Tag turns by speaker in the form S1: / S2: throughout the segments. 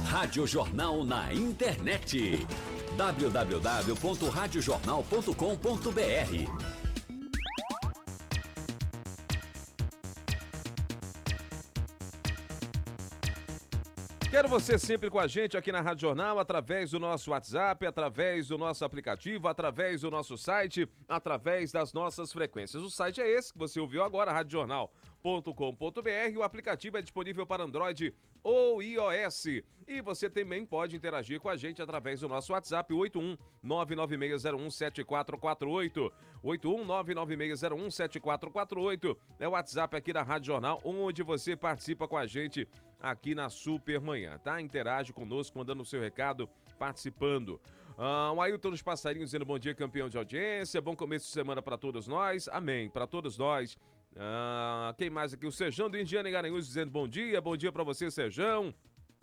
S1: Rádio Jornal na internet. www.radiojornal.com.br.
S2: Quero você sempre com a gente aqui na Rádio Jornal, através do nosso WhatsApp, através do nosso aplicativo, através do nosso site, através das nossas frequências. O site é esse que você ouviu agora, radiojornal.com.br. O aplicativo é disponível para Android ou iOS. E você também pode interagir com a gente através do nosso WhatsApp, 81996017448. 81996017448 é o WhatsApp aqui da Rádio Jornal, onde você participa com a gente aqui na Supermanhã, tá? Interage conosco, mandando o seu recado, participando. O Ailton dos Passarinhos dizendo bom dia, campeão de audiência, bom começo de semana para todos nós, amém, para todos nós. Quem mais aqui? O Sejão do Indiana em Garanhuns dizendo bom dia para você, Sejão.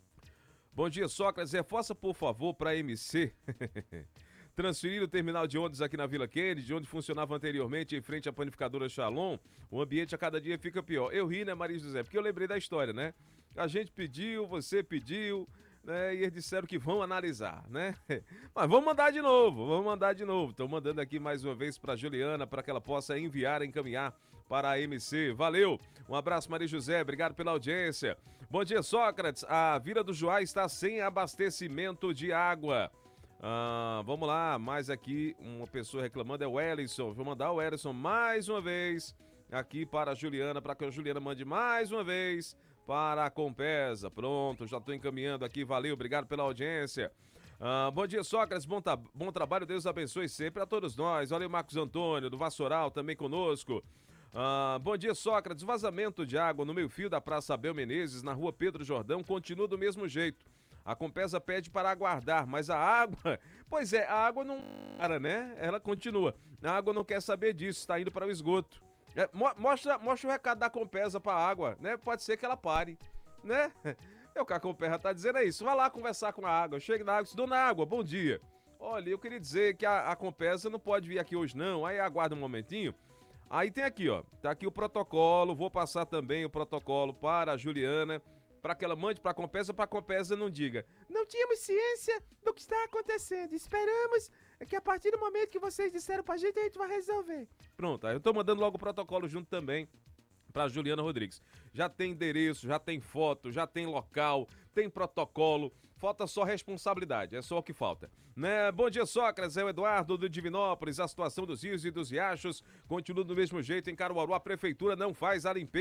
S2: Bom dia, Sócrates, reforça por favor para MC transferir o terminal de ônibus aqui na Vila Kennedy, onde funcionava anteriormente em frente à panificadora Shalom. O ambiente a cada dia fica pior. Eu ri, né, Maria José? Porque eu lembrei da história, né? A gente pediu, você pediu, né? E eles disseram que vão analisar, né? Mas vamos mandar de novo, Estou mandando aqui mais uma vez para Juliana, para que ela possa encaminhar para a MC. Valeu! Um abraço, Maria José, obrigado pela audiência. Bom dia, Sócrates. A Vila do Joá está sem abastecimento de água. Vamos lá, mais aqui uma pessoa reclamando, é o Ellison. Vou mandar o Ellison mais uma vez aqui para a Juliana, para que a Juliana mande mais uma vez para a Compesa. Pronto, já estou encaminhando aqui, valeu, obrigado pela audiência. Bom dia, Sócrates, bom trabalho, Deus abençoe sempre a todos nós. Valeu, Marcos Antônio, do Vassoural, também conosco. Bom dia, Sócrates, vazamento de água no meio-fio da Praça Abel Menezes, na rua Pedro Jordão, continua do mesmo jeito. A Compesa pede para aguardar, mas a água... Pois é, a água não para, né? Ela continua. A água não quer saber disso, está indo para o esgoto. Mostra o recado da Compesa para a água, né? Pode ser que ela pare, né? É o que a Compesa está dizendo, é isso. Vai lá conversar com a água. Chega na água, se dona água, bom dia. Olha, eu queria dizer que a Compesa não pode vir aqui hoje não, aí aguarda um momentinho. Aí tem aqui, ó, tá aqui o protocolo, vou passar também o protocolo para a Juliana, para que ela mande para a Compesa não diga, não tínhamos ciência do que está acontecendo, esperamos que a partir do momento que vocês disseram pra gente, a gente vai resolver. Pronto, aí eu tô mandando logo o protocolo junto também para Juliana Rodrigues. Já tem endereço, já tem foto, já tem local, tem protocolo, falta só responsabilidade, é só o que falta. Né? Bom dia, Sócrates, é o Eduardo do Divinópolis, a situação dos rios e dos riachos continua do mesmo jeito em Caruaru, a prefeitura não faz a limpeza.